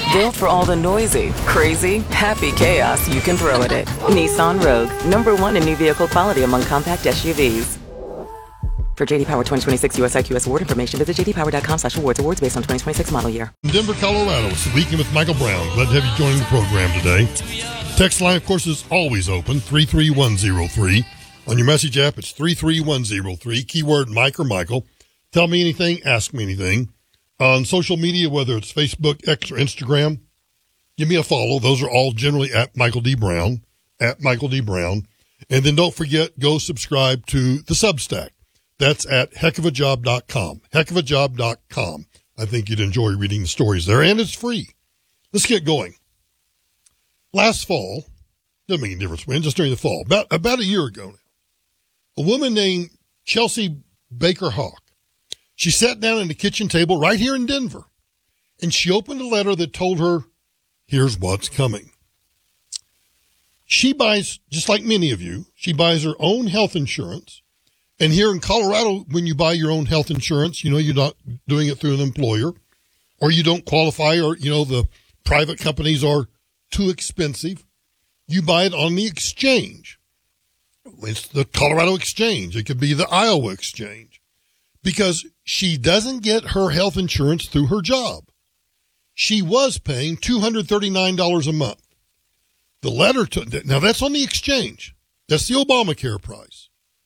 Built for all the noisy, crazy, happy chaos you can throw at it. Nissan Rogue, #1 in new vehicle quality among compact SUVs. For JD Power 2026 US IQS award information, visit jdpower.com/awards. Awards based on 2026 model year. Denver, Colorado. It's the Weekend with Michael Brown. Glad to have you joining the program today. Text line, of course, is always open, 33103. On your message app, it's 33103. Keyword Mike or Michael. Tell me anything, ask me anything. On social media, whether it's Facebook, X, or Instagram, give me a follow. Those are all generally at Michael D. Brown, at Michael D. Brown. And then don't forget, go subscribe to the Substack. That's at heckofajob.com. Heckofajob.com. I think you'd enjoy reading the stories there, and it's free. Let's get going. Last fall, doesn't make any difference when, just during the fall, about a year ago now, a woman named Chelsea Baker Hawk, she sat down at the kitchen table right here in Denver, and she opened a letter that told her, here's what's coming. She buys, just like many of you, she buys her own health insurance. And here in Colorado, when you buy your own health insurance, you know, you're not doing it through an employer, or you don't qualify, or, you know, the private companies are too expensive. You buy it on the exchange. It's the Colorado Exchange. It could be the Iowa Exchange, because she doesn't get her health insurance through her job. She was paying $239 a month. The letter now that's on the exchange. That's the Obamacare price.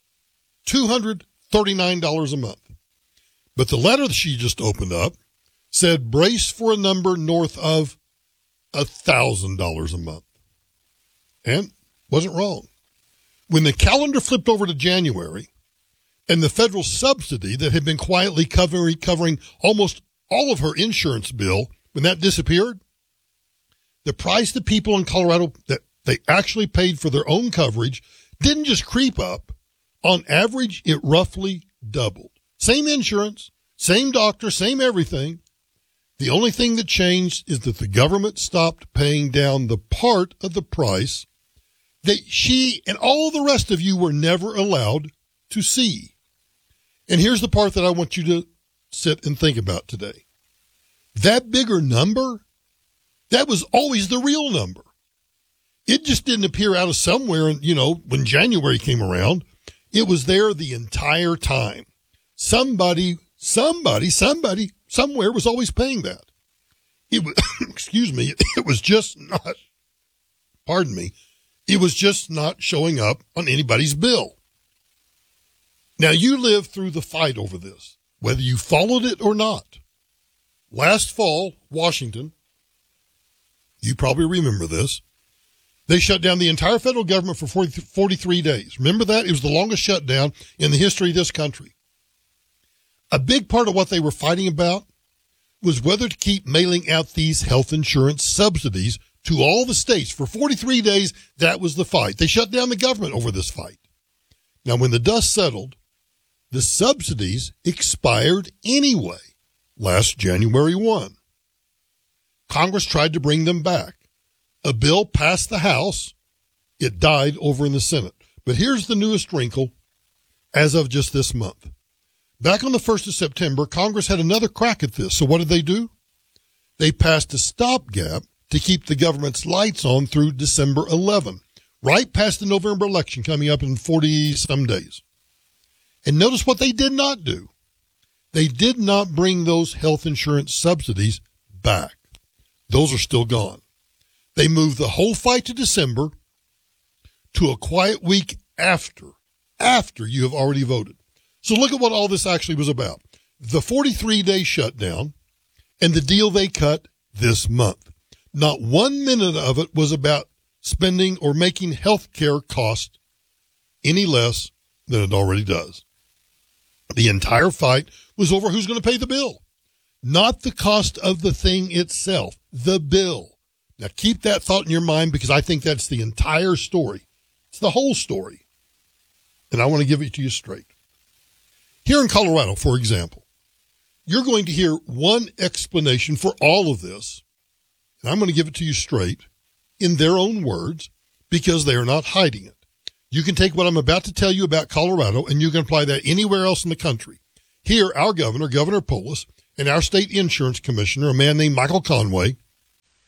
$239 a month. But the letter that she just opened up said brace for a number north of $1,000 a month. And wasn't wrong. When the calendar flipped over to January and the federal subsidy that had been quietly covering almost all of her insurance bill, when that disappeared, the price that people in Colorado that they actually paid for their own coverage didn't just creep up. On average, it roughly doubled. Same insurance, same doctor, same everything. The only thing that changed is that the government stopped paying down the part of the price that she and all the rest of you were never allowed to see. And here's the part that I want you to sit and think about today. That bigger number, that was always the real number. It just didn't appear out of somewhere, and you know, when January came around. It was there the entire time. Somebody, somewhere was always paying that. It was, excuse me, it was just not, pardon me, it was just not showing up on anybody's bill. Now, you lived through the fight over this, whether you followed it or not. Last fall, Washington, you probably remember this, they shut down the entire federal government for 43 days. Remember that? It was the longest shutdown in the history of this country. A big part of what they were fighting about was whether to keep mailing out these health insurance subsidies to all the states. For 43 days, that was the fight. They shut down the government over this fight. Now, when the dust settled, the subsidies expired anyway, last January 1. Congress tried to bring them back. A bill passed the House. It died over in the Senate. But here's the newest wrinkle as of just this month. Back on the 1st of September, Congress had another crack at this. So what did they do? They passed a stopgap to keep the government's lights on through December 11, right past the November election coming up in 40-some days. And notice what they did not do. They did not bring those health insurance subsidies back. Those are still gone. They moved the whole fight to December, to a quiet week after you have already voted. So look at what all this actually was about. The 43-day shutdown and the deal they cut this month. Not 1 minute of it was about spending or making health care cost any less than it already does. The entire fight was over who's going to pay the bill, not the cost of the thing itself, the bill. Now, keep that thought in your mind, because I think that's the entire story. It's the whole story. And I want to give it to you straight. Here in Colorado, for example, you're going to hear one explanation for all of this, and I'm going to give it to you straight in their own words, because they are not hiding it. You can take what I'm about to tell you about Colorado, and you can apply that anywhere else in the country. Here, our governor, Governor Polis, and our state insurance commissioner, a man named Michael Conway,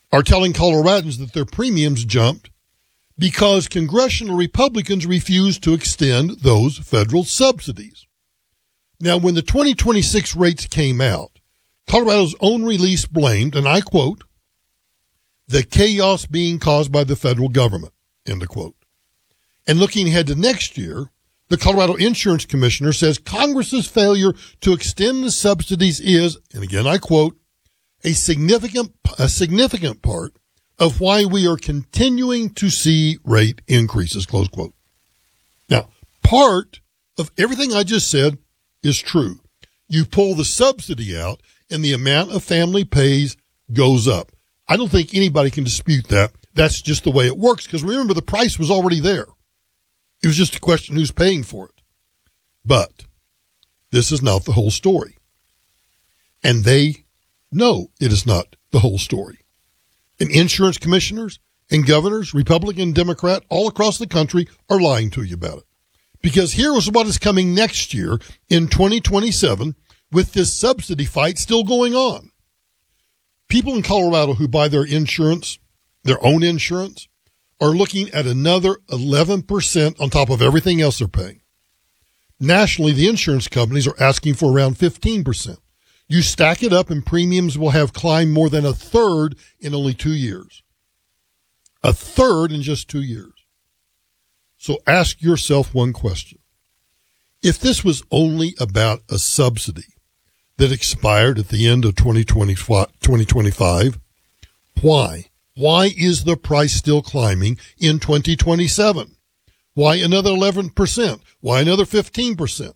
are telling Coloradans that their premiums jumped because congressional Republicans refused to extend those federal subsidies. Now, when the 2026 rates came out, Colorado's own release blamed, and I quote, the chaos being caused by the federal government, end of quote. And looking ahead to next year, the Colorado Insurance Commissioner says Congress's failure to extend the subsidies is, and again I quote, a significant part of why we are continuing to see rate increases, close quote. Now, part of everything I just said is true. You pull the subsidy out and the amount a family pays goes up. I don't think anybody can dispute that. That's just the way it works, because remember, the price was already there. It was just a question who's paying for it. But this is not the whole story. And they know it is not the whole story. And insurance commissioners and governors, Republican and Democrat, all across the country are lying to you about it. Because here is what is coming next year in 2027 with this subsidy fight still going on. People in Colorado who buy their insurance, their own insurance, are looking at another 11% on top of everything else they're paying. Nationally, the insurance companies are asking for around 15%. You stack it up and premiums will have climbed more than a third in only 2 years. A third in just 2 years. So ask yourself one question. If this was only about a subsidy that expired at the end of 2025, why? Why is the price still climbing in 2027? Why another 11%? Why another 15%?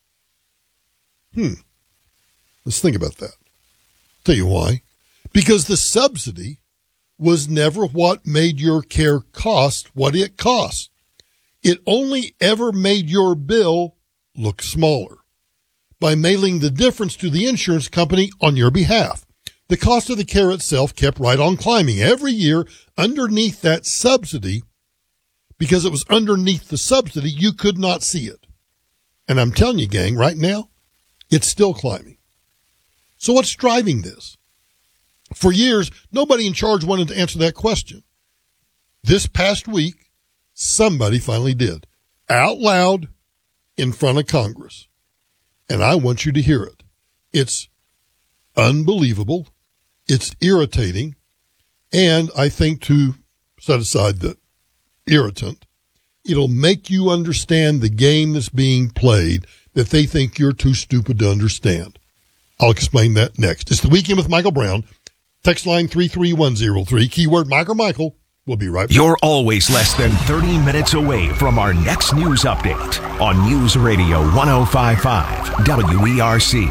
Let's think about that. Tell you why. Because the subsidy was never what made your care cost what it cost. It only ever made your bill look smaller by mailing the difference to the insurance company on your behalf. The cost of the care itself kept right on climbing every year underneath that subsidy. Because it was underneath the subsidy, you could not see it. And I'm telling you, gang, right now, it's still climbing. So what's driving this? For years, nobody in charge wanted to answer that question. This past week, somebody finally did. Out loud, in front of Congress. And I want you to hear it. It's unbelievable. It's irritating. And I think, to set aside the irritant, it'll make you understand the game that's being played that they think you're too stupid to understand. I'll explain that next. It's the Weekend with Michael Brown. Text line 33103, keyword Mike or Michael. We'll be right back. You're always less than 30 minutes away from our next news update on News Radio 105.5 WERC.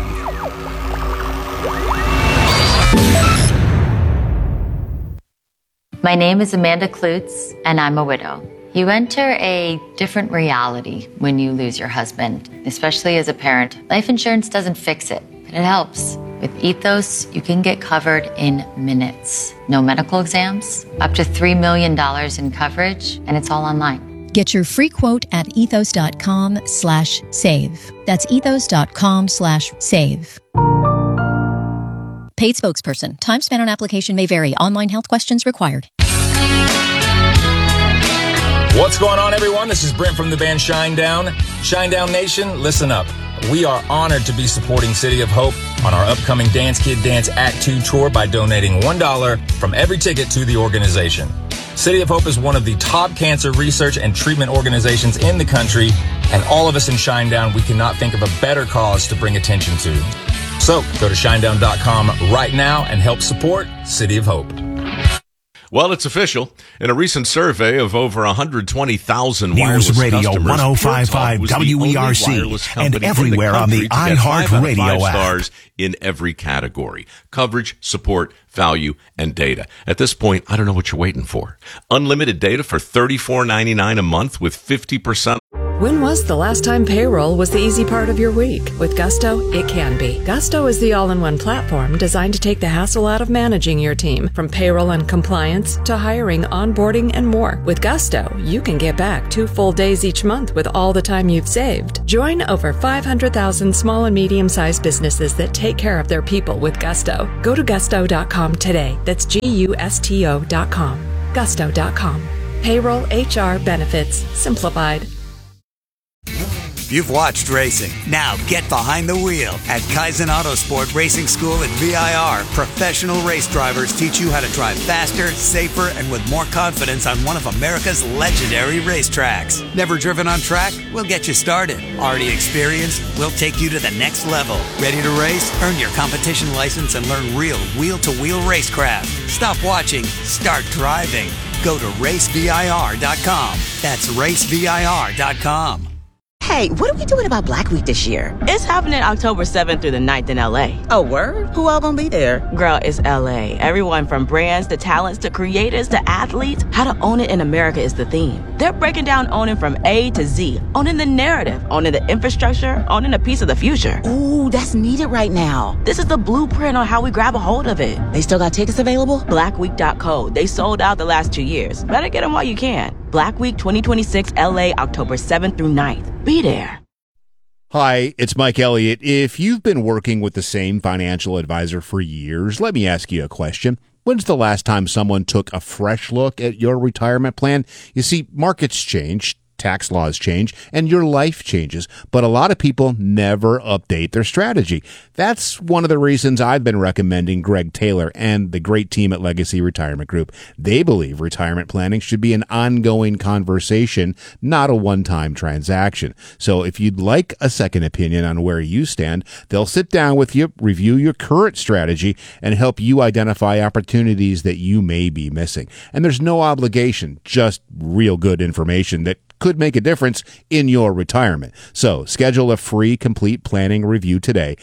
My name is Amanda Klutz, and I'm a widow. You enter a different reality when you lose your husband, especially as a parent. Life insurance doesn't fix it, but it helps. With Ethos, you can get covered in minutes. No medical exams, up to $3 million in coverage, and it's all online. Get your free quote at ethos.com/save. That's ethos.com/save. Paid spokesperson. Time spent on application may vary. Online health questions required. What's going on, everyone? This is Brent from the band Shinedown. Shinedown Nation, listen up. We are honored to be supporting City of Hope on our upcoming Dance Kid Dance Act 2 tour by donating $1 from every ticket to the organization. City of Hope is one of the top cancer research and treatment organizations in the country, and all of us in Shinedown, we cannot think of a better cause to bring attention to. So go to shinedown.com right now and help support City of Hope. Well, it's official. In a recent survey of over 120,000 wireless News Radio customers, 105.5 WERC and everywhere on the iHeartRadio app. Stars in every category: coverage, support, value, and data. At this point, I don't know what you're waiting for. Unlimited data for $34.99 a month with 50% When was the last time payroll was the easy part of your week? With Gusto, it can be. Gusto is the all-in-one platform designed to take the hassle out of managing your team, from payroll and compliance to hiring, onboarding, and more. With Gusto, you can get back 2 full days each month with all the time you've saved. Join over 500,000 small and medium-sized businesses that take care of their people with Gusto. Go to gusto.com today. That's GUSTO.com. Gusto.com. Payroll, HR, benefits, simplified. You've watched racing. Now get behind the wheel. At Kaizen Autosport Racing School at VIR, professional race drivers teach you how to drive faster, safer, and with more confidence on one of America's legendary racetracks. Never driven on track? We'll get you started. Already experienced? We'll take you to the next level. Ready to race? Earn your competition license and learn real wheel-to-wheel racecraft. Stop watching. Start driving. Go to racevir.com. That's racevir.com. Hey, what are we doing about Black Week this year? It's happening October 7th through the 9th in LA. Oh, word? Who all gonna be there? Girl, it's LA. Everyone from brands to talents to creators to athletes. How to own it in America is the theme. They're breaking down owning from A to Z. Owning the narrative, owning the infrastructure, owning a piece of the future. Ooh, that's needed right now. This is the blueprint on how we grab a hold of it. They still got tickets available? Blackweek.co. They sold out the last 2 years. Better get them while you can. Black Week 2026 LA, October 7th through 9th. Be there. Hi, it's Mike Elliott. If you've been working with the same financial advisor for years, let me ask you a question. When's the last time someone took a fresh look at your retirement plan? You see, markets change, tax laws change, and your life changes, but a lot of people never update their strategy. That's one of the reasons I've been recommending Greg Taylor and the great team at Legacy Retirement Group. They believe retirement planning should be an ongoing conversation, not a one-time transaction. So if you'd like a second opinion on where you stand, they'll sit down with you, review your current strategy, and help you identify opportunities that you may be missing. And there's no obligation, just real good information that could make a difference in your retirement. So schedule a free complete planning review today.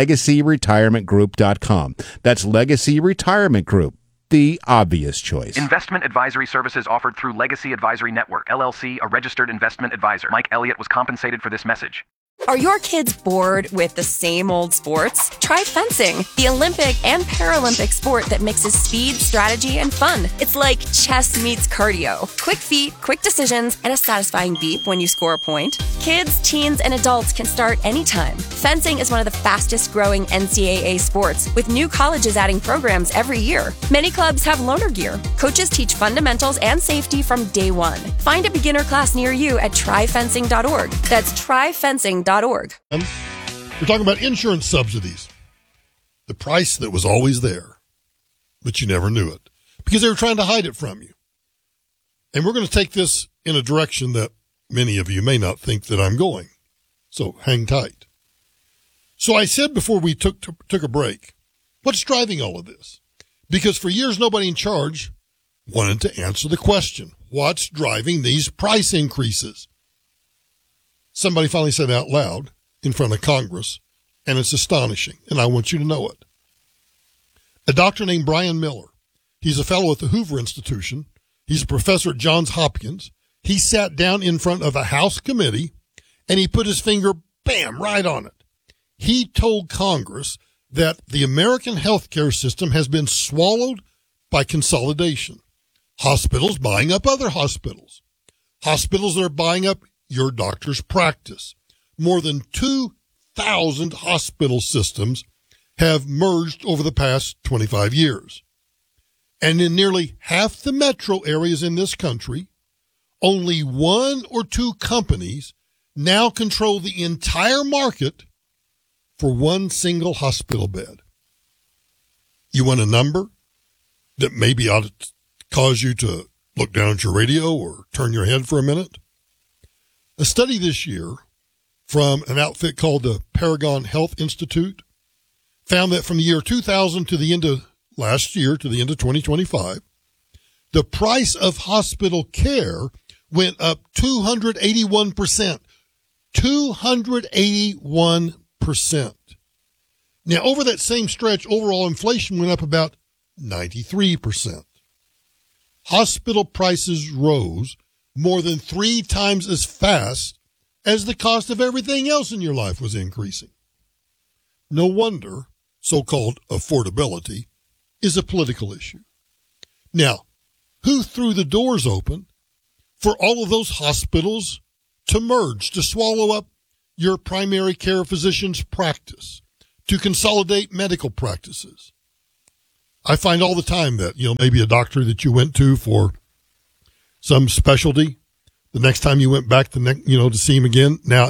LegacyRetirementGroup.com. That's Legacy Retirement Group, the obvious choice. Investment advisory services offered through Legacy Advisory Network, LLC, a registered investment advisor. Mike Elliott was compensated for this message. Are your kids bored with the same old sports? Try fencing, the Olympic and Paralympic sport that mixes speed, strategy, and fun. It's like chess meets cardio. Quick feet, quick decisions, and a satisfying beep when you score a point. Kids, teens, and adults can start anytime. Fencing is one of the fastest growing NCAA sports, with new colleges adding programs every year. Many clubs have loaner gear. Coaches teach fundamentals and safety from day one. Find a beginner class near you at tryfencing.org. That's tryfencing.org. We're talking about insurance subsidies. The price that was always there, but you never knew it because they were trying to hide it from you. And we're going to take this in a direction that many of you may not think that I'm going. So hang tight. So I said before we took a break, what's driving all of this? Because for years, nobody in charge wanted to answer the question, what's driving these price increases? Somebody finally said out loud in front of Congress, and it's astonishing, and I want you to know it. A doctor named Brian Miller. He's a fellow at the Hoover Institution. He's a professor at Johns Hopkins. He sat down in front of a House committee, and he put his finger, bam, right on it. He told Congress that the American healthcare system has been swallowed by consolidation. Hospitals buying up other hospitals. Hospitals that are buying up your doctor's practice. More than 2,000 hospital systems have merged over the past 25 years. And in nearly half the metro areas in this country, only 1 or 2 companies now control the entire market for one single hospital bed. You want a number that maybe ought to cause you to look down at your radio or turn your head for a minute? A study this year from an outfit called the Paragon Health Institute found that from the year 2000 to the end of last year, to the end of 2025, the price of hospital care went up 281%. 281%. Now, over that same stretch, overall inflation went up about 93%. Hospital prices rose more than 3 times as fast as the cost of everything else in your life was increasing. No wonder so-called affordability is a political issue. Now, who threw the doors open for all of those hospitals to merge, to swallow up your primary care physician's practice, to consolidate medical practices? I find all the time that, maybe a doctor that you went to for some specialty, the next time you went back to see him again, now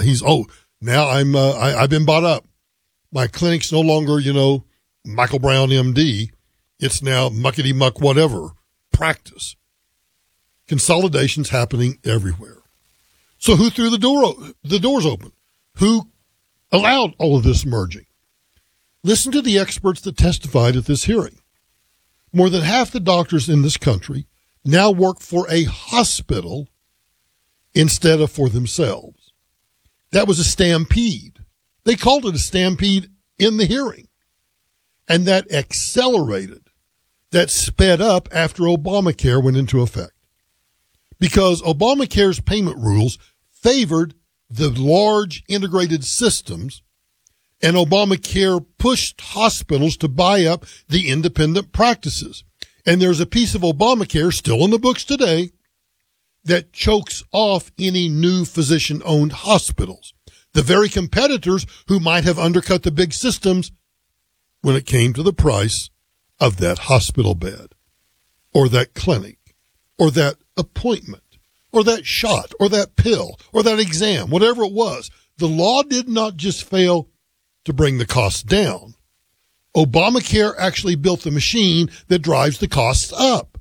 I've been bought up. My clinic's no longer, Michael Brown, MD. It's now muckety muck whatever practice. Consolidation's happening everywhere. So who threw the doors open? Who allowed all of this merging? Listen to the experts that testified at this hearing. More than half the doctors in this country now work for a hospital instead of for themselves. That was a stampede. They called it a stampede in the hearing. And that accelerated, that sped up after Obamacare went into effect. Because Obamacare's payment rules favored the large integrated systems, and Obamacare pushed hospitals to buy up the independent practices. And there's a piece of Obamacare still in the books today that chokes off any new physician-owned hospitals, the very competitors who might have undercut the big systems when it came to the price of that hospital bed, or that clinic, or that appointment, or that shot, or that pill, or that exam, whatever it was. The law did not just fail to bring the costs down. Obamacare actually built the machine that drives the costs up.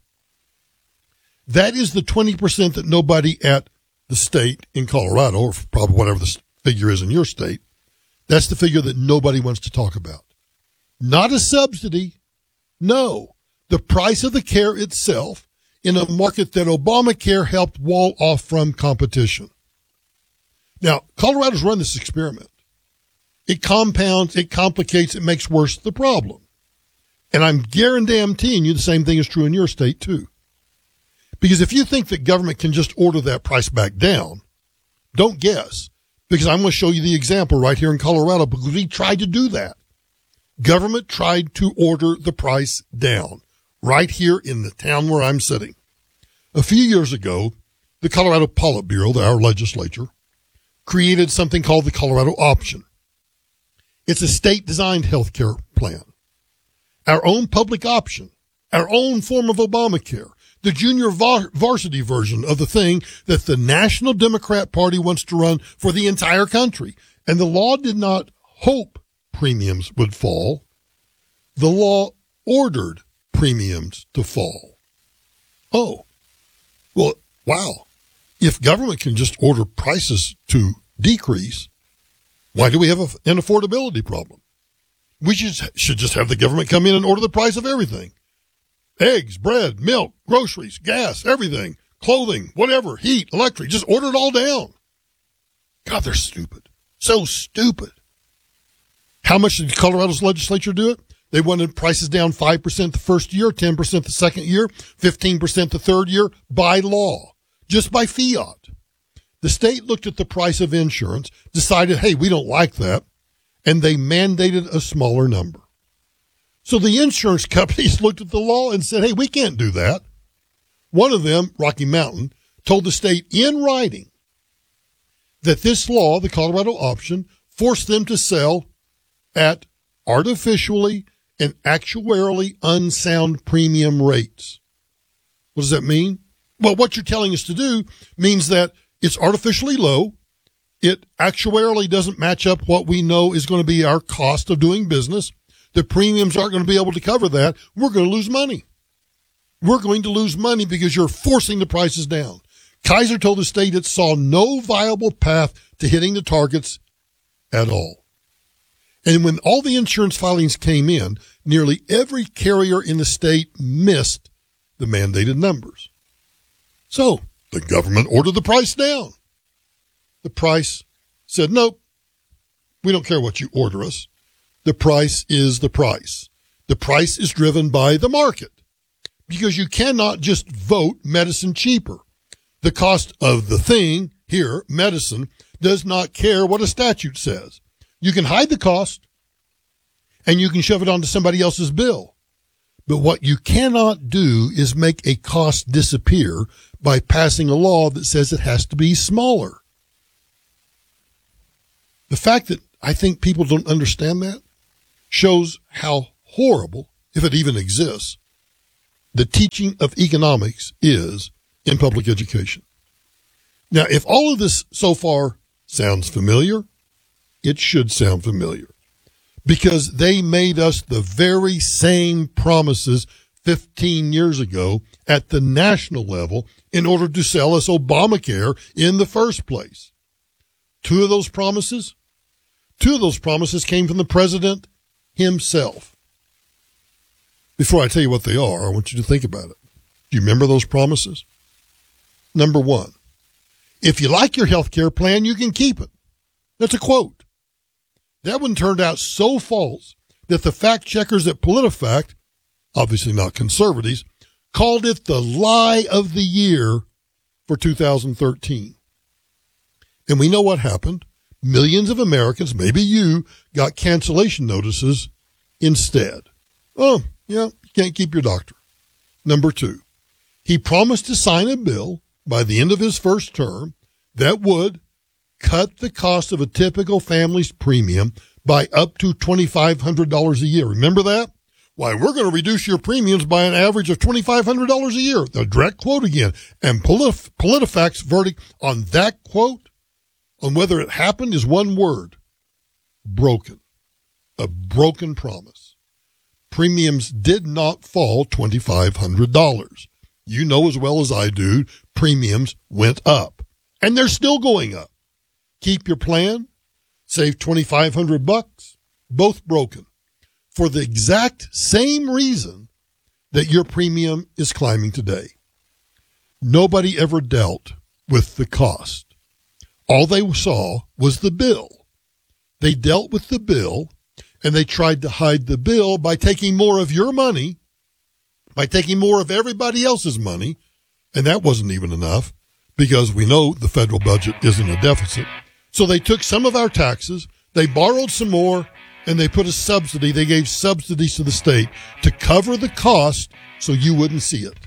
That is the 20% that nobody at the state in Colorado, or probably whatever the figure is in your state, that's the figure that nobody wants to talk about. Not a subsidy. No, the price of the care itself in a market that Obamacare helped wall off from competition. Now, Colorado's run this experiment. It compounds, it complicates, it makes worse the problem. And I'm guaranteeing you the same thing is true in your state, too. Because if you think that government can just order that price back down, don't guess. Because I'm going to show you the example right here in Colorado, because we tried to do that. Government tried to order the price down right here in the town where I'm sitting. A few years ago, the Colorado Politburo, our legislature, created something called the Colorado Option. It's a state-designed health care plan. Our own public option, our own form of Obamacare, the junior varsity version of the thing that the National Democrat Party wants to run for the entire country. And the law did not hope premiums would fall. The law ordered premiums to fall. Oh, well, wow. If government can just order prices to decrease, why do we have an affordability problem? We should just have the government come in and order the price of everything. Eggs, bread, milk, groceries, gas, everything, clothing, whatever, heat, electric, just order it all down. God, they're stupid. So stupid. How much did Colorado's legislature do it? They wanted prices down 5% the first year, 10% the second year, 15% the third year by law, just by fiat. The state looked at the price of insurance, decided, hey, we don't like that, and they mandated a smaller number. So the insurance companies looked at the law and said, hey, we can't do that. One of them, Rocky Mountain, told the state in writing that this law, the Colorado Option, forced them to sell at artificially and actuarially unsound premium rates. What does that mean? Well, what you're telling us to do means that it's artificially low. It actuarially doesn't match up what we know is going to be our cost of doing business. The premiums aren't going to be able to cover that. We're going to lose money. We're going to lose money because you're forcing the prices down. Kaiser told the state it saw no viable path to hitting the targets at all. And when all the insurance filings came in, nearly every carrier in the state missed the mandated numbers. So the government ordered the price down. The price said, nope, we don't care what you order us. The price is the price. The price is driven by the market because you cannot just vote medicine cheaper. The cost of the thing here, medicine, does not care what a statute says. You can hide the cost and you can shove it onto somebody else's bill. But what you cannot do is make a cost disappear by passing a law that says it has to be smaller. The fact that I think people don't understand that shows how horrible, if it even exists, the teaching of economics is in public education. Now, if all of this so far sounds familiar, it should sound familiar, because they made us the very same promises 15 years ago at the national level in order to sell us Obamacare in the first place. Two of those promises came from the president himself. Before I tell you what they are, I want you to think about it. Do you remember those promises? Number one, if you like your health care plan, you can keep it. That's a quote. That one turned out so false that the fact checkers at PolitiFact, obviously not conservatives, called it the lie of the year for 2013. And we know what happened. Millions of Americans, maybe you, got cancellation notices instead. Oh, yeah, you can't keep your doctor. Number two, he promised to sign a bill by the end of his first term that would cut the cost of a typical family's premium by up to $2,500 a year. Remember that? Why, we're going to reduce your premiums by an average of $2,500 a year. The direct quote again. And PolitiFact's verdict on that quote, on whether it happened, is one word: broken. A broken promise. Premiums did not fall $2,500. You know as well as I do, premiums went up. And they're still going up. Keep your plan, save $2,500, both broken, for the exact same reason that your premium is climbing today. Nobody ever dealt with the cost. All they saw was the bill. They dealt with the bill, and they tried to hide the bill by taking more of your money, by taking more of everybody else's money, and that wasn't even enough, because we know the federal budget is in a deficit. So they took some of our taxes, they borrowed some more, and they put a subsidy. They gave subsidies to the state to cover the cost so you wouldn't see it.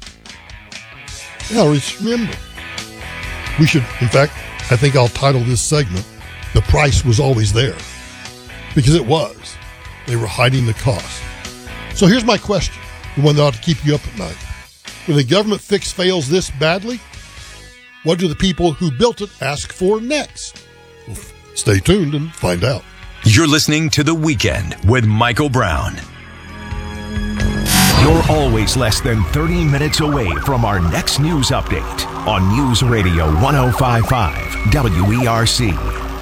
Now, remember, we should, in fact, I think I'll title this segment, "The Price Was Always There," because it was. They were hiding the cost. So here's my question, the one that ought to keep you up at night. When the government fix fails this badly, what do the people who built it ask for next? Well, stay tuned and find out. You're listening to The Weekend with Michael Brown. You're always less than 30 minutes away from our next news update on News Radio 105.5 WERC.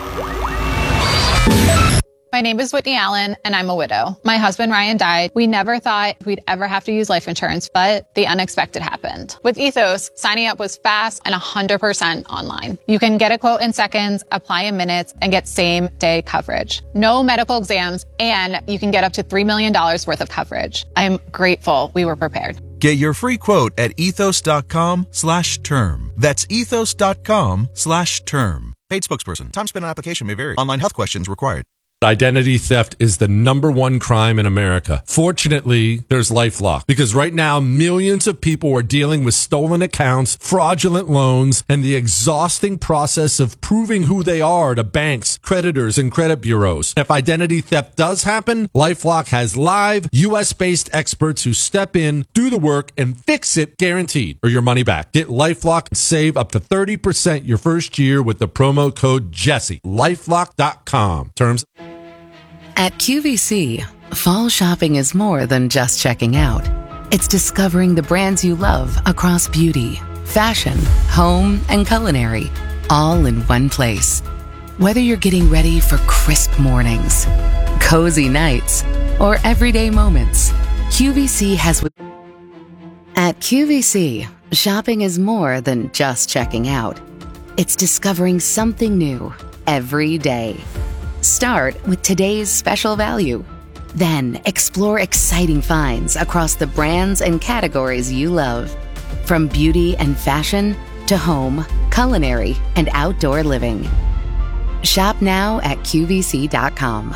My name is Whitney Allen, and I'm a widow. My husband, Ryan, died. We never thought we'd ever have to use life insurance, but the unexpected happened. With Ethos, signing up was fast and 100% online. You can get a quote in seconds, apply in minutes, and get same-day coverage. No medical exams, and you can get up to $3 million worth of coverage. I'm grateful we were prepared. Get your free quote at ethos.com/term. That's ethos.com/term. Paid spokesperson. Time spent on application may vary. Online health questions required. Identity theft is the #1 crime in America. Fortunately, there's LifeLock, because right now millions of people are dealing with stolen accounts, fraudulent loans, and the exhausting process of proving who they are to banks, creditors, and credit bureaus. If identity theft does happen, LifeLock has live US-based experts who step in, do the work, and fix it, guaranteed, or your money back. Get LifeLock and save up to 30% your first year with the promo code Jesse. LifeLock.com. Terms. At QVC, fall shopping is more than just checking out. It's discovering the brands you love across beauty, fashion, home, and culinary, all in one place. Whether you're getting ready for crisp mornings, cozy nights, or everyday moments, QVC has... At QVC, shopping is more than just checking out. It's discovering something new every day. Start with today's special value. Then explore exciting finds across the brands and categories you love. From beauty and fashion to home, culinary, and outdoor living. Shop now at QVC.com.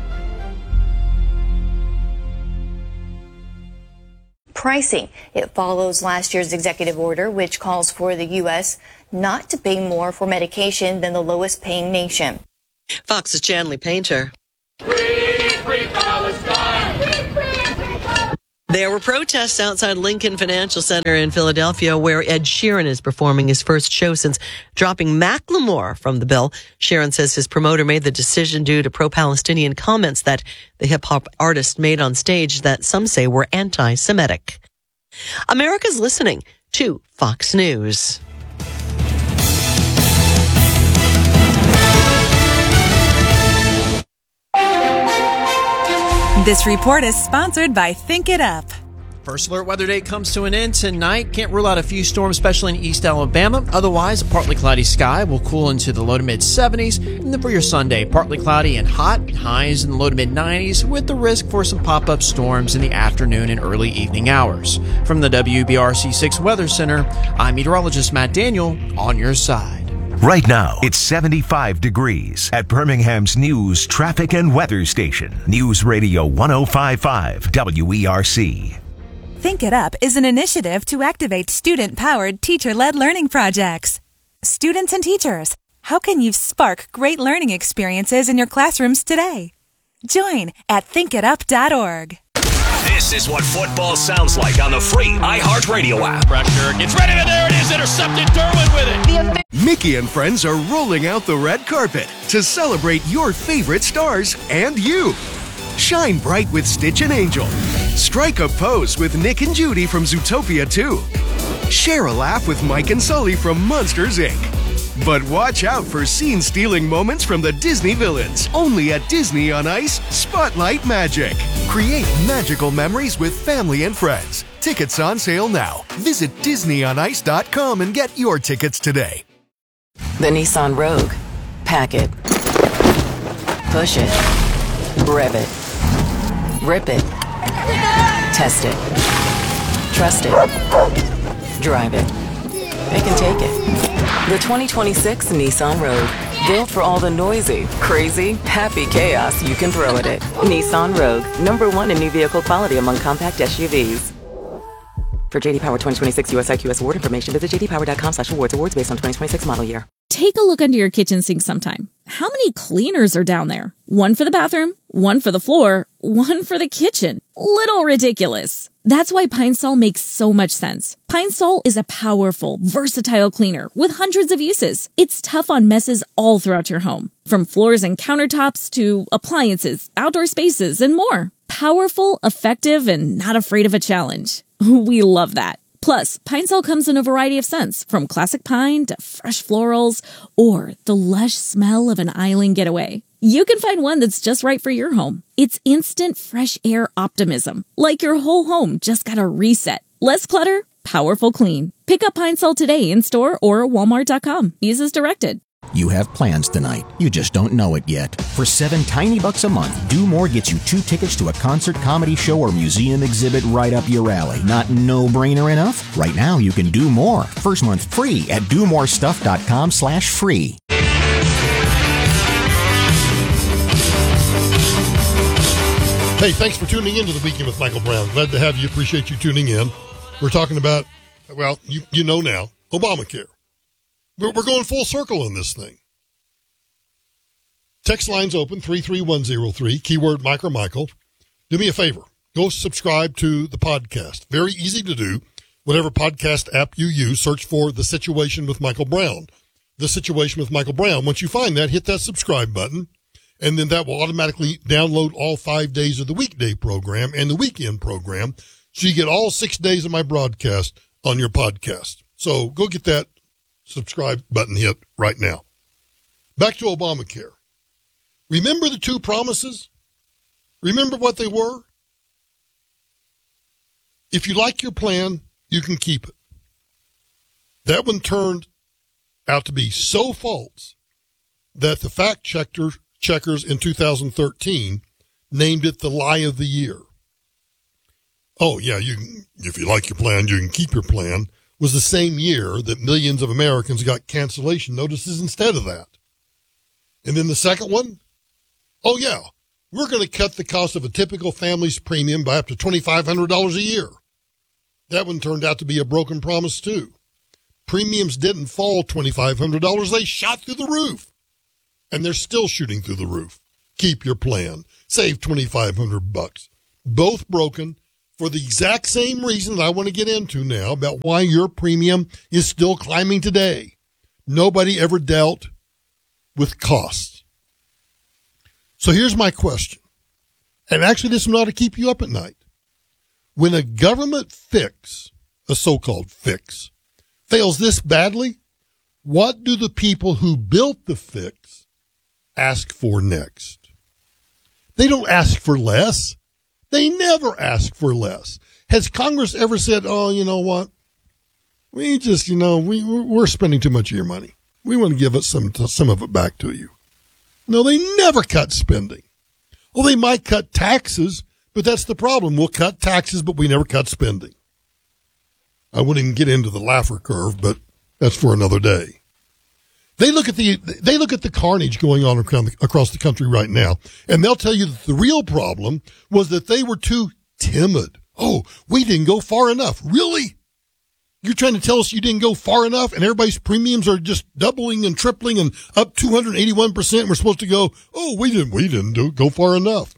Pricing. It follows last year's executive order, which calls for the U.S. not to pay more for medication than the lowest paying nation. Fox's Chanley Painter. Free Palestine! There were protests outside Lincoln Financial Center in Philadelphia where Ed Sheeran is performing his first show since dropping Macklemore from the bill. Sheeran says his promoter made the decision due to pro-Palestinian comments that the hip-hop artist made on stage that some say were anti-Semitic. America's listening to Fox News. This report is sponsored by Think It Up. First alert weather day comes to an end tonight. Can't rule out a few storms, especially in East Alabama. Otherwise, a partly cloudy sky will cool into the low to mid 70s. And then for your Sunday, partly cloudy and hot, highs in the low to mid 90s, with the risk for some pop-up storms in the afternoon and early evening hours. From the WBRC 6 Weather Center, I'm meteorologist Matt Daniel on your side. Right now, it's 75 degrees at Birmingham's news, traffic, and weather station. News Radio 105.5 WERC. Think It Up is an initiative to activate student-powered, teacher-led learning projects. Students and teachers, how can you spark great learning experiences in your classrooms today? Join at thinkitup.org. This is what football sounds like on the free iHeartRadio app. Pressure gets ready, and there it is, intercepted. Derwin with it. Mickey and friends are rolling out the red carpet to celebrate your favorite stars and you. Shine bright with Stitch and Angel. Strike a pose with Nick and Judy from Zootopia 2. Share a laugh with Mike and Sully from Monsters, Inc. But watch out for scene-stealing moments from the Disney villains. Only at Disney on Ice Spotlight Magic. Create magical memories with family and friends. Tickets on sale now. Visit DisneyOnIce.com and get your tickets today. The Nissan Rogue. Pack it. Push it. Rev it. Rip it. Test it. Trust it. Drive it. They can take it. The 2026 Nissan Rogue. Built for all the noisy, crazy, happy chaos you can throw at it. Nissan Rogue. #1 in new vehicle quality among compact SUVs. For JD Power 2026 US IQS award information, visit jdpower.com/awards. Awards based on 2026 model year. Take a look under your kitchen sink sometime. How many cleaners are down there? One for the bathroom, one for the floor, one for the kitchen. Little ridiculous. That's why Pine Sol makes so much sense. Pine Sol is a powerful, versatile cleaner with hundreds of uses. It's tough on messes all throughout your home, from floors and countertops to appliances, outdoor spaces, and more. Powerful, effective, and not afraid of a challenge. We love that. Plus, Pine Sol comes in a variety of scents, from classic pine to fresh florals, or the lush smell of an island getaway. You can find one that's just right for your home. It's instant fresh air optimism, like your whole home just got a reset. Less clutter, powerful clean. Pick up Pine Sol today in store or walmart.com. Use as directed. You have plans tonight. You just don't know it yet. For $7 tiny a month, Do More gets you 2 tickets to a concert, comedy show, or museum exhibit right up your alley. Not no-brainer enough? Right now, you can do more. First month free at domorestuff.com/free. Hey, thanks for tuning in to The Weekend with Michael Brown. Glad to have you. Appreciate you tuning in. We're talking about, well, you know now, Obamacare. We're going full circle on this thing. Text lines open, 33103, keyword Mike or Michael. Do me a favor. Go subscribe to the podcast. Very easy to do. Whatever podcast app you use, search for The Situation with Michael Brown. The Situation with Michael Brown. Once you find that, hit that subscribe button, and then that will automatically download all 5 days of the weekday program and the weekend program, so you get all 6 days of my broadcast on your podcast. So go get that subscribe button hit right now. Back to Obamacare. Remember the 2 promises? Remember what they were? If you like your plan, you can keep it. That one turned out to be so false that the fact checkers in 2013 named it the lie of the year. Oh, yeah, if you like your plan, you can keep your plan, was the same year that millions of Americans got cancellation notices instead of that. And then the second one, oh yeah, we're going to cut the cost of a typical family's premium by up to $2,500 a year. That one turned out to be a broken promise too. Premiums didn't fall $2,500. They shot through the roof. And they're still shooting through the roof. Keep your plan. Save $2,500. Both broken for the exact same reason that I want to get into now about why your premium is still climbing today. Nobody ever dealt with costs. So here's my question. And actually, this one ought to keep you up at night. When a government fix, a so-called fix, fails this badly, what do the people who built the fix ask for next? They don't ask for less. They never ask for less. Has Congress ever said, oh, you know what? We just, we're spending too much of your money. We want to give us some of it back to you. No, they never cut spending. Well, they might cut taxes, but that's the problem. We'll cut taxes, but we never cut spending. I wouldn't even get into the Laffer curve, but that's for another day. They look at the carnage going on across the country right now, and they'll tell you that the real problem was that they were too timid. Oh, we didn't go far enough. Really? You're trying to tell us you didn't go far enough, and everybody's premiums are just doubling and tripling and up 281%. And we're supposed to go, oh, we didn't go far enough.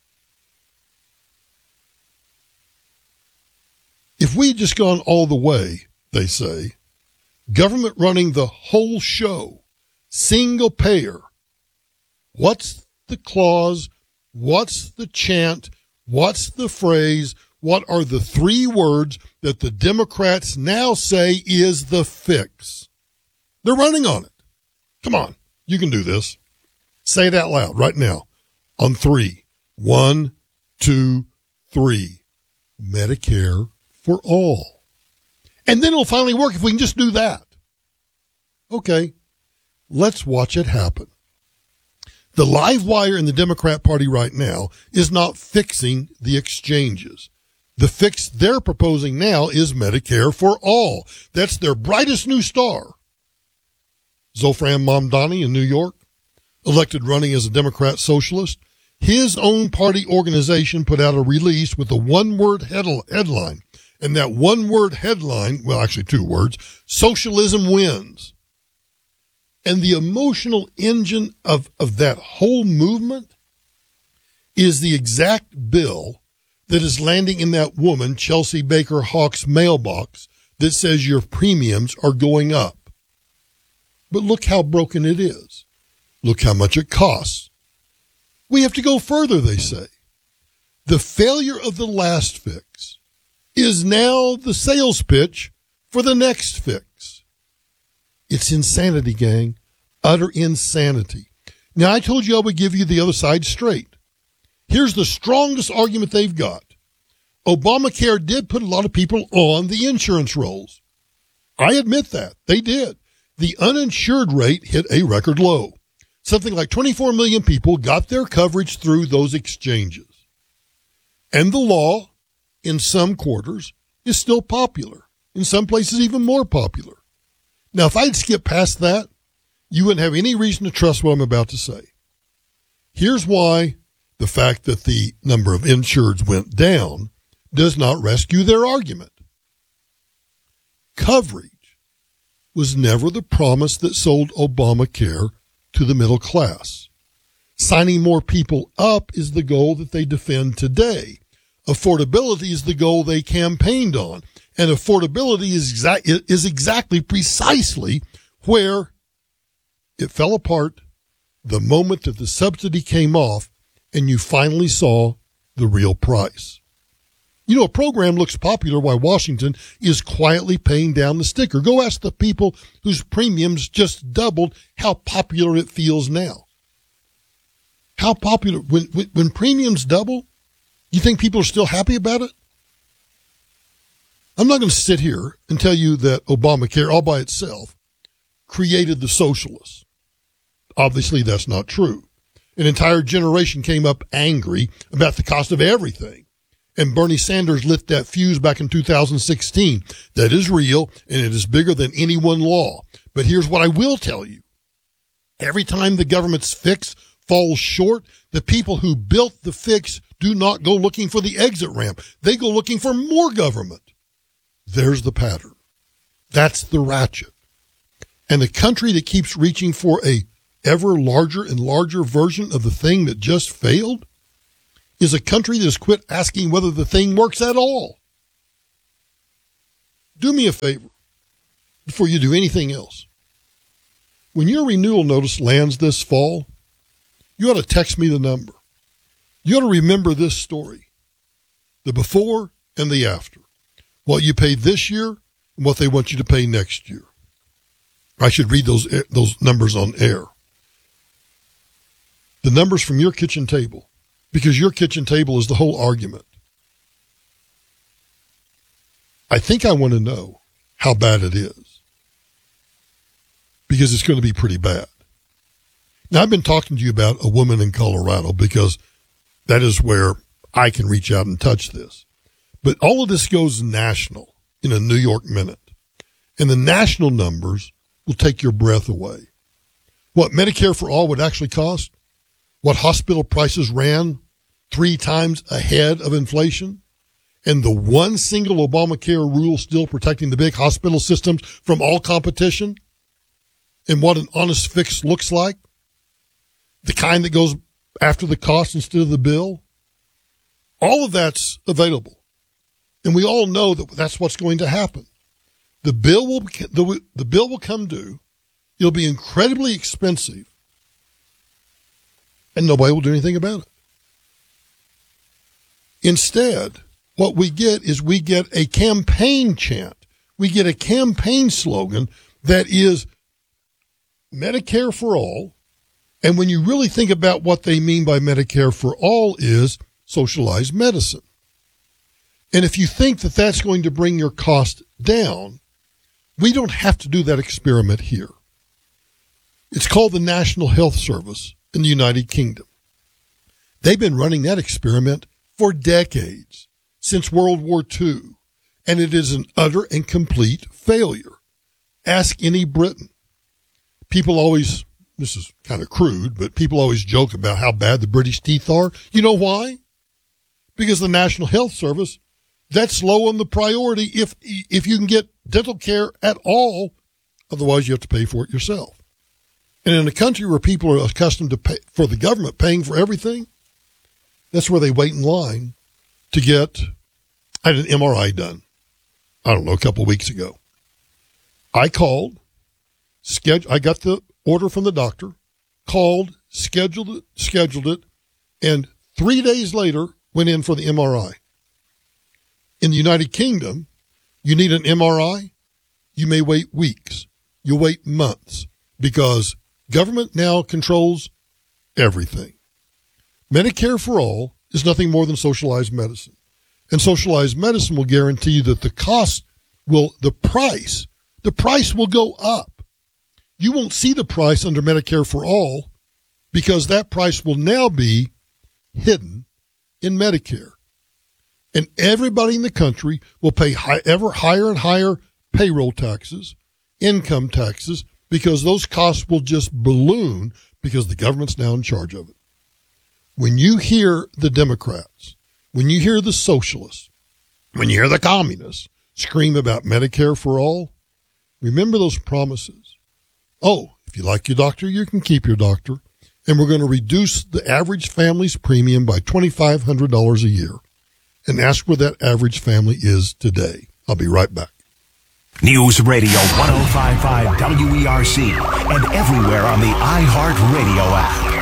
If we had just gone all the way, they say, government running the whole show, single payer, what's the clause? What's the chant? What's the phrase? What are the three words that the Democrats now say is the fix? They're running on it. Come on, you can do this. Say it out loud right now on 3. 1, 2, 3. Medicare for all. And then it'll finally work if we can just do that. Okay, let's watch it happen. The live wire in the Democrat Party right now is not fixing the exchanges. The fix they're proposing now is Medicare for all. That's their brightest new star. Zolfran Mamdani in New York, elected running as a Democrat socialist, his own party organization put out a release with a one-word headline. And that one-word headline, well, actually 2 words, socialism wins. And the emotional engine of that whole movement is the exact bill that is landing in that woman, Chelsea Baker Hawk's mailbox that says your premiums are going up. But look how broken it is. Look how much it costs. We have to go further, they say. The failure of the last fix is now the sales pitch for the next fix. It's insanity, gang. Utter insanity. Now, I told you I would give you the other side straight. Here's the strongest argument they've got. Obamacare did put a lot of people on the insurance rolls. I admit that. They did. The uninsured rate hit a record low. Something like 24 million people got their coverage through those exchanges. And the law, in some quarters, is still popular. In some places, even more popular. Now, if I'd skip past that, you wouldn't have any reason to trust what I'm about to say. Here's why the fact that the number of insureds went down does not rescue their argument. Coverage was never the promise that sold Obamacare to the middle class. Signing more people up is the goal that they defend today. Affordability is the goal they campaigned on. And affordability is exactly precisely where it fell apart the moment that the subsidy came off and you finally saw the real price. You know, a program looks popular while Washington is quietly paying down the sticker. Go ask the people whose premiums just doubled how popular it feels now. How popular, when premiums double, you think people are still happy about it? I'm not going to sit here and tell you that Obamacare all by itself created the socialists. Obviously, that's not true. An entire generation came up angry about the cost of everything. And Bernie Sanders lit that fuse back in 2016. That is real, and it is bigger than any one law. But here's what I will tell you. Every time the government's fix falls short, the people who built the fix do not go looking for the exit ramp. They go looking for more government. There's the pattern. That's the ratchet. And the country that keeps reaching for a ever larger and larger version of the thing that just failed is a country that has quit asking whether the thing works at all. Do me a favor before you do anything else. When your renewal notice lands this fall, you ought to text me the number. You ought to remember this story, the before and the after, what you paid this year and what they want you to pay next year. I should read those numbers on air. The numbers from your kitchen table, because your kitchen table is the whole argument. I think I want to know how bad it is, because it's going to be pretty bad. Now, I've been talking to you about a woman in Colorado because that is where I can reach out and touch this. But all of this goes national in a New York minute. And the national numbers will take your breath away. What Medicare for All would actually cost, what hospital prices ran 3 times ahead of inflation, and the one single Obamacare rule still protecting the big hospital systems from all competition, and what an honest fix looks like, the kind that goes after the cost instead of the bill, all of that's available. And we all know that that's what's going to happen. The bill will come due. It'll be incredibly expensive, and nobody will do anything about it. Instead, what we get is we get a campaign chant. We get a campaign slogan that is Medicare for all. And when you really think about what they mean by Medicare for all is socialized medicine. And if you think that that's going to bring your cost down, we don't have to do that experiment here. It's called the National Health Service in the United Kingdom. They've been running that experiment for decades, since World War II, and it is an utter and complete failure. Ask any Briton. People always, this is kind of crude, but people always joke about how bad the British teeth are. You know why? Because the National Health Service, that's low on the priority if you can get dental care at all. Otherwise, you have to pay for it yourself. And in a country where people are accustomed to pay for the government paying for everything, that's where they wait in line to get. I had an MRI done, I don't know, a couple of weeks ago. I called, I got the order from the doctor, called, scheduled it, and 3 days later went in for the MRI. In the United Kingdom, you need an MRI, you may wait weeks. You'll wait months because government now controls everything. Medicare for all is nothing more than socialized medicine. And socialized medicine will guarantee you that the price will go up. You won't see the price under Medicare for all because that price will now be hidden in Medicare. And everybody in the country will pay ever higher and higher payroll taxes, income taxes, because those costs will just balloon because the government's now in charge of it. When you hear the Democrats, when you hear the socialists, when you hear the communists scream about Medicare for all, remember those promises. Oh, if you like your doctor, you can keep your doctor. And we're going to reduce the average family's premium by $2,500 a year. And ask where that average family is today. I'll be right back. News Radio 105.5 WERC and everywhere on the iHeartRadio app.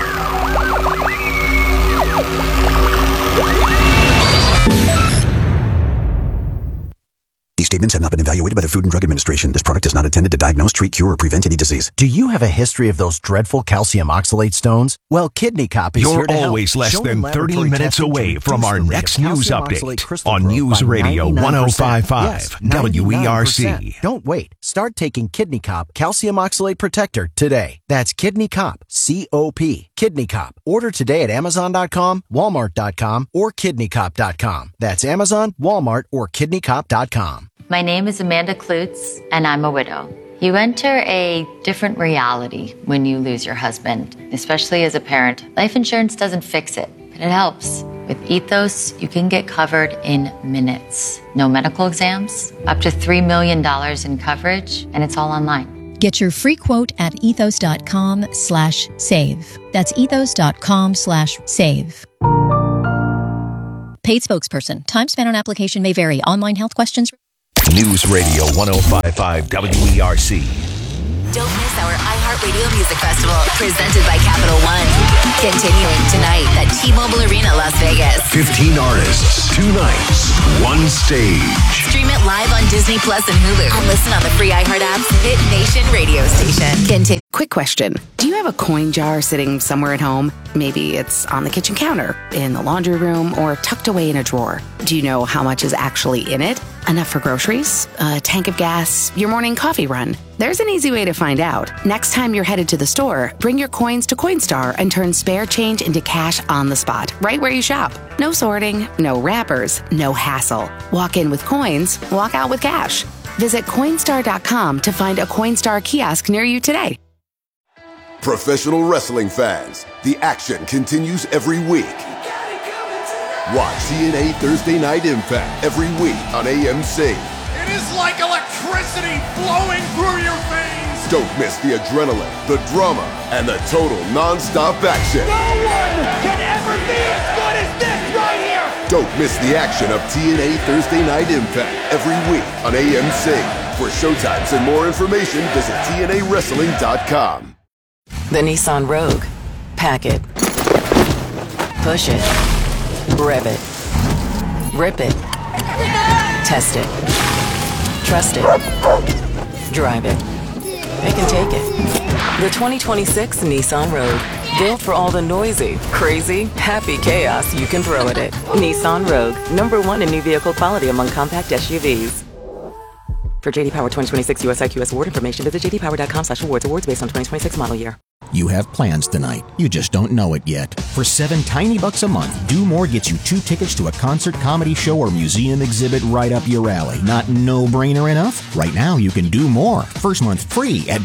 These statements have not been evaluated by the Food and Drug Administration. This product is not intended to diagnose, treat, cure, or prevent any disease. Do you have a history of those dreadful calcium oxalate stones? Well, Kidney Cop is here to help. You're always less than 30 minutes away from our next news update on News Radio 105.5 WERC. Don't wait. Start taking Kidney Cop Calcium Oxalate Protector today. That's Kidney Cop, C-O-P, Kidney Cop. Order today at Amazon.com, Walmart.com, or KidneyCop.com. That's Amazon, Walmart, or KidneyCop.com. My name is Amanda Klutz, and I'm a widow. You enter a different reality when you lose your husband, especially as a parent. Life insurance doesn't fix it, but it helps. With Ethos, you can get covered in minutes. No medical exams, up to $3 million in coverage, and it's all online. Get your free quote at ethos.com/save. That's ethos.com/save. Paid spokesperson. Time spent on application may vary. Online health questions. News Radio 105.5 WERC. Don't miss our iHeartRadio Music Festival, presented by Capital One. Continuing tonight at T-Mobile Arena, Las Vegas. 15 artists, 2 nights, 1 stage. Stream it live on Disney Plus and Hulu. And listen on the free iHeart app's Hit Nation radio station. Quick question. Do you have a coin jar sitting somewhere at home? Maybe it's on the kitchen counter, in the laundry room, or tucked away in a drawer. Do you know how much is actually in it? Enough for groceries, a tank of gas, your morning coffee run? There's an easy way to find out. Next time you're headed to the store, bring your coins to Coinstar and turn spare change into cash on the spot, right where you shop. No sorting, no wrappers, no hassle. Walk in with coins, walk out with cash. Visit Coinstar.com to find a Coinstar kiosk near you today. Professional wrestling fans, the action continues every week. Watch TNA Thursday Night Impact every week on AMC. It is like electricity flowing through your veins. Don't miss the adrenaline, the drama, and the total non-stop action. No one can ever be as good as this right here. Don't miss the action of TNA Thursday Night Impact every week on AMC. For showtimes and more information, visit TNAWrestling.com. The Nissan Rogue. Pack it. Push it. Rev it. Rip it. Test it. Trust it. Drive it. They can take it. The 2026 Nissan Rogue. Built for all the noisy, crazy, happy chaos you can throw at it. Nissan Rogue. #1 in new vehicle quality among compact SUVs. For JD Power 2026 US IQS award information, visit jdpower.com/awards. Awards based on 2026 model year. You have plans tonight. You just don't know it yet. For $7 a month, Do More gets you 2 tickets to a concert, comedy show, or museum exhibit right up your alley. Not no-brainer enough? Right now, you can do more. First month free at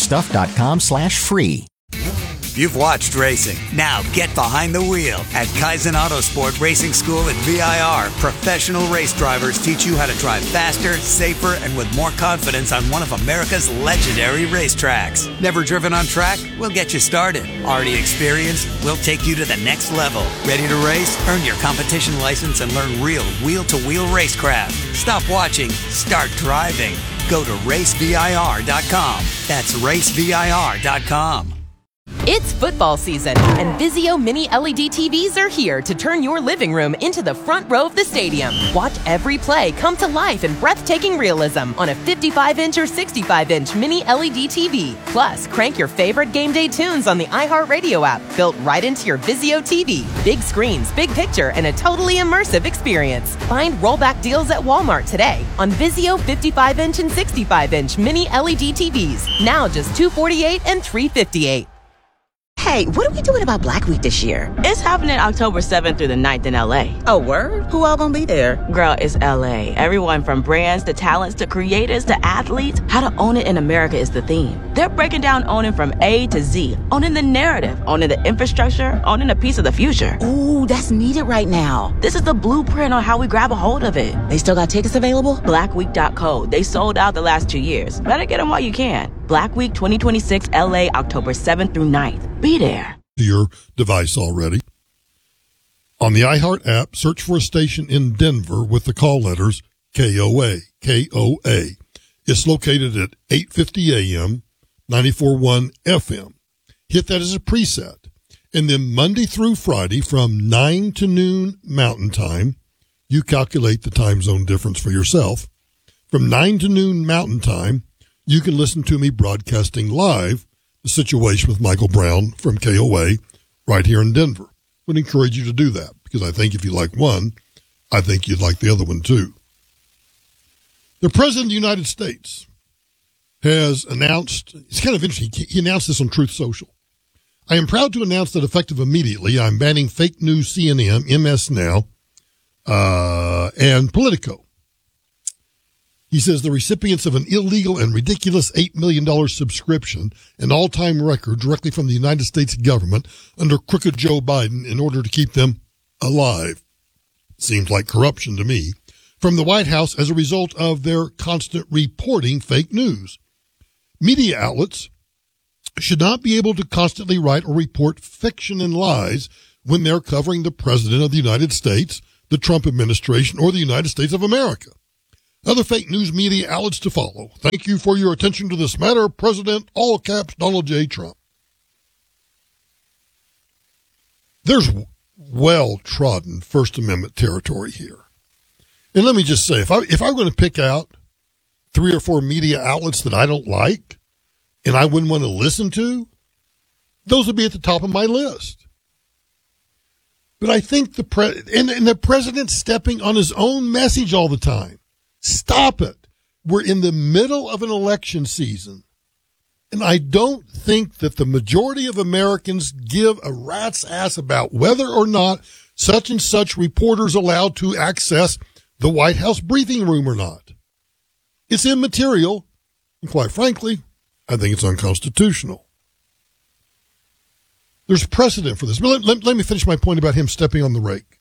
domorestuff.com/free. You've watched racing. Now get behind the wheel. At Kaizen Autosport Racing School at VIR, professional race drivers teach you how to drive faster, safer, and with more confidence on one of America's legendary racetracks. Never driven on track? We'll get you started. Already experienced? We'll take you to the next level. Ready to race? Earn your competition license and learn real wheel-to-wheel racecraft. Stop watching. Start driving. Go to racevir.com. That's racevir.com. It's football season, and Vizio Mini LED TVs are here to turn your living room into the front row of the stadium. Watch every play come to life in breathtaking realism on a 55-inch or 65-inch Mini LED TV. Plus, crank your favorite game day tunes on the iHeartRadio app, built right into your Vizio TV. Big screens, big picture, and a totally immersive experience. Find rollback deals at Walmart today on Vizio 55-inch and 65-inch Mini LED TVs. Now just $248 and $358. Hey, what are we doing about Black Week this year? It's happening October 7th through the 9th in LA. Oh, word? Who all gonna be there? Girl, it's LA. Everyone from brands to talents to creators to athletes. How to own it in America is the theme. They're breaking down owning from A to Z. Owning the narrative, owning the infrastructure, owning a piece of the future. Ooh, that's needed right now. This is the blueprint on how we grab a hold of it. They still got tickets available? Blackweek.co. They sold out the last 2 years. Better get them while you can. Black Week 2026 LA, October 7th through 9th. Be there. To your device already. On the iHeart app, search for a station in Denver with the call letters KOA, KOA. It's located at 850 AM, 94.1 FM. Hit that as a preset. And then Monday through Friday from 9 to noon Mountain Time, you calculate the time zone difference for yourself. From 9 to noon Mountain Time, you can listen to me broadcasting live The Situation with Michael Brown from KOA right here in Denver. Would encourage you to do that because I think if you like one, I think you'd like the other one too. The President of the United States has announced, it's kind of interesting, he announced this on Truth Social. I am proud to announce that effective immediately, I'm banning fake news CNN, MS Now, and Politico. He says the recipients of an illegal and ridiculous $8 million subscription, an all-time record directly from the United States government under crooked Joe Biden in order to keep them alive. Seems like corruption to me. From the White House as a result of their constant reporting fake news. Media outlets should not be able to constantly write or report fiction and lies when they're covering the President of the United States, the Trump administration, or the United States of America. Other fake news media outlets to follow. Thank you for your attention to this matter, President, all caps, Donald J. Trump. There's well-trodden First Amendment territory here. And let me just say, if I'm going to pick out 3 or 4 media outlets that I don't like and I wouldn't want to listen to, those would be at the top of my list. But I think the president's stepping on his own message all the time. Stop it. We're in the middle of an election season. And I don't think that the majority of Americans give a rat's ass about whether or not such and such reporters allowed to access the White House briefing room or not. It's immaterial. And quite frankly, I think it's unconstitutional. There's precedent for this. But let me finish my point about him stepping on the rake.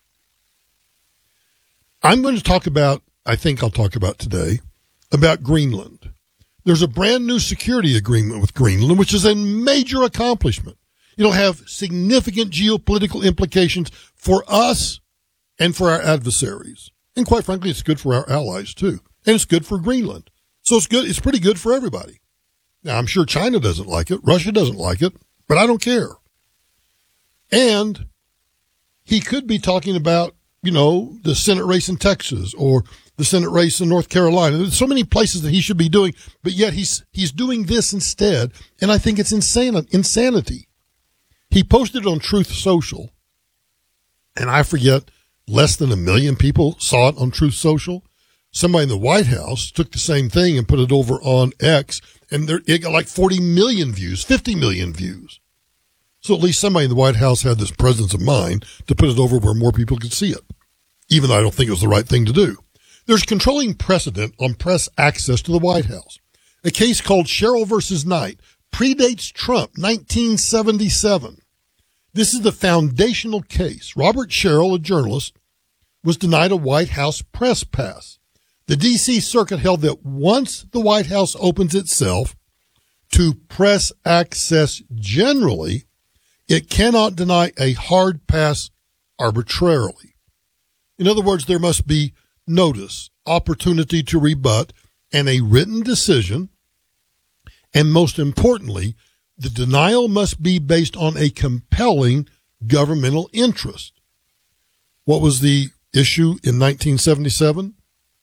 I'm going to talk about, I think I'll talk about today, about Greenland. There's a brand new security agreement with Greenland, which is a major accomplishment. It'll have significant geopolitical implications for us and for our adversaries. And quite frankly, it's good for our allies too. And it's good for Greenland. So it's good. It's pretty good for everybody. Now, I'm sure China doesn't like it. Russia doesn't like it, but I don't care. And he could be talking about, the Senate race in Texas or the Senate race in North Carolina. There's so many places that he should be doing, but yet he's doing this instead. And I think it's insanity. He posted on Truth Social, and I forget, less than 1 million people saw it on Truth Social. Somebody in the White House took the same thing and put it over on X, and it got like 40 million views, 50 million views. So at least somebody in the White House had this presence of mind to put it over where more people could see it, even though I don't think it was the right thing to do. There's controlling precedent on press access to the White House. A case called Sherrill versus Knight predates Trump, 1977. This is the foundational case. Robert Sherrill, a journalist, was denied a White House press pass. The D.C. Circuit held that once the White House opens itself to press access generally, it cannot deny a hard pass arbitrarily. In other words, there must be notice, opportunity to rebut, and a written decision. And most importantly, the denial must be based on a compelling governmental interest. What was the issue in 1977?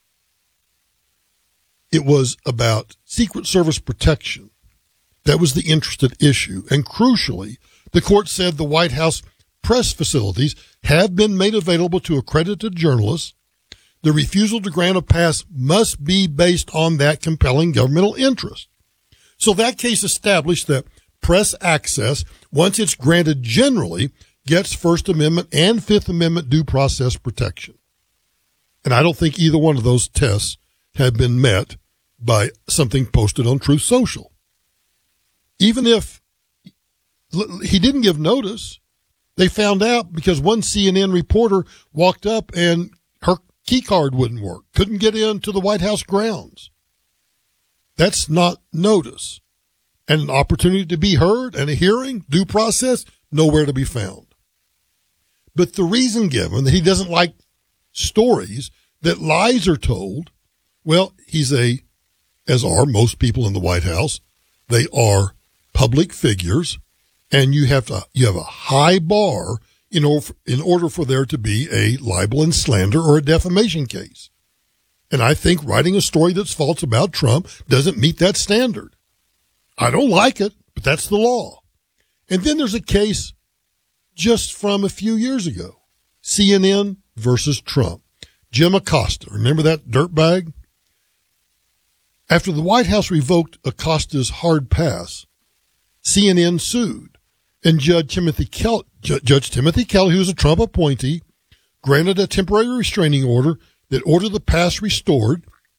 It was about Secret Service protection. That was the interested issue. And crucially, the court said the White House press facilities have been made available to accredited journalists. The refusal to grant a pass must be based on that compelling governmental interest. So that case established that press access, once it's granted generally, gets First Amendment and Fifth Amendment due process protection. And I don't think either one of those tests have been met by something posted on Truth Social. Even if he didn't give notice, they found out because one CNN reporter walked up and her key card wouldn't work, couldn't get into the White House grounds. That's not notice. And an opportunity to be heard and a hearing, due process, nowhere to be found. But the reason given that he doesn't like stories that lies are told, well, as are most people in the White House, they are public figures, and you have a high bar in order for there to be a libel and slander or a defamation case. And I think writing a story that's false about Trump doesn't meet that standard. I don't like it, but that's the law. And then there's a case just from a few years ago, CNN versus Trump. Jim Acosta, remember that dirtbag? After the White House revoked Acosta's hard pass, CNN sued, and Judge Timothy Kelly, who was a Trump appointee, granted a temporary restraining order that ordered the pass restored,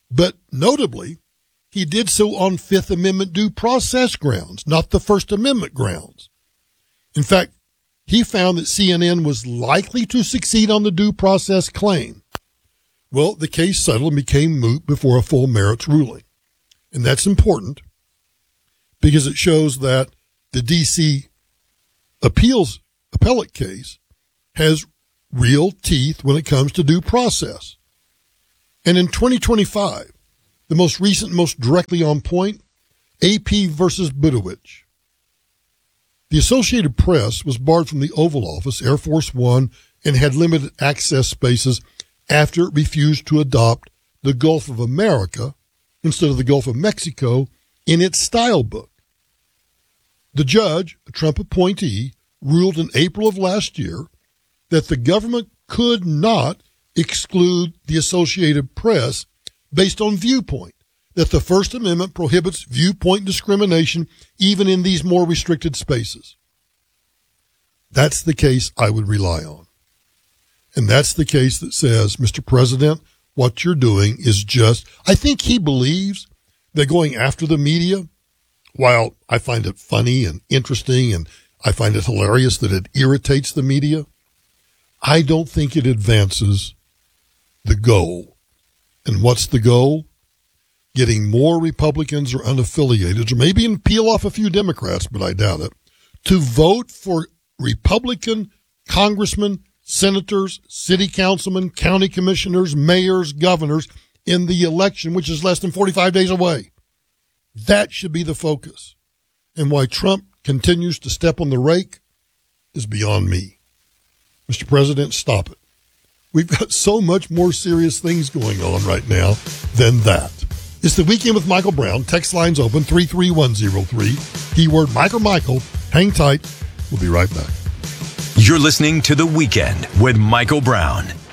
But notably, he did so on Fifth Amendment due process grounds, not the First Amendment grounds. In fact, he found that CNN was likely to succeed on the due process claim. Well, the case settled and became moot before a full merits ruling. And that's important because it shows that the D.C. appellate case has real teeth when it comes to due process. And in 2025, the most recent, most directly on point, AP versus Buttigieg. The Associated Press was barred from the Oval Office, Air Force One, and had limited access spaces after it refused to adopt the Gulf of America instead of the Gulf of Mexico in its style book. The judge, a Trump appointee, ruled in April of last year that the government could not exclude the Associated Press based on viewpoint, that the First Amendment prohibits viewpoint discrimination even in these more restricted spaces. That's the case I would rely on. And that's the case that says, Mr. President, what you're doing is just, I think he believes that going after the media, while I find it funny and interesting and I find it hilarious that it irritates the media, I don't think it advances the goal. And what's the goal? Getting more Republicans or unaffiliated, or maybe even peel off a few Democrats, but I doubt it, to vote for Republican congressmen, senators, city councilmen, county commissioners, mayors, governors in the election, which is less than 45 days away. That should be the focus. And why Trump continues to step on the rake is beyond me. Mr. President, stop it. We've got so much more serious things going on right now than that. It's the Weekend with Michael Brown. Text lines open 33103. Keyword Michael. Hang tight. We'll be right back. You're listening to The Weekend with Michael Brown